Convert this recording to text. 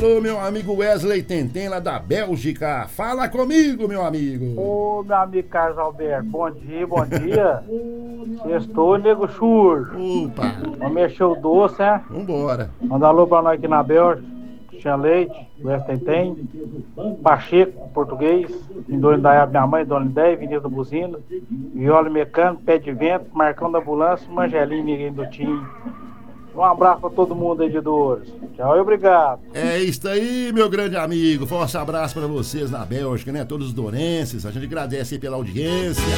Alô, meu amigo Wesley Tentem, lá da Bélgica. Fala comigo, meu amigo. Ô, meu amigo Carlos Alberto, bom dia, bom dia. Sextou, nego churro. Opa, Vamos mexer o doce, né? vambora. Manda alô pra nós aqui na Bélgica. Cristian Leite, Wesley Tentem, Pacheco, português, Indônio da minha mãe, Dona Ideia, Vinícius do Buzino, Viola Mecânico, Pé de Vento, Marcão da Ambulância, Mangelinho, ninguém do time. Um abraço pra todo mundo aí de Dores. Tchau e obrigado. É isso aí, meu grande amigo. Forte abraço pra vocês na Bélgica, né? Todos os dorenses. A gente agradece aí pela audiência.